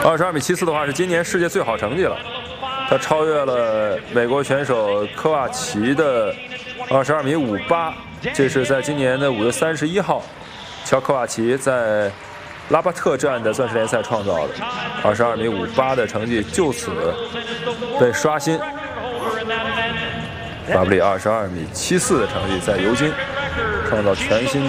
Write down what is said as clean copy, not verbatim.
22米74的话是今年世界最好成绩了，他超越了美国选手科瓦奇的22米58，这是在今年的5月31号，乔科瓦奇在拉巴特站的钻石联赛创造的22米58的成绩，就此被刷新。法布里22米74的成绩在尤金创造全新。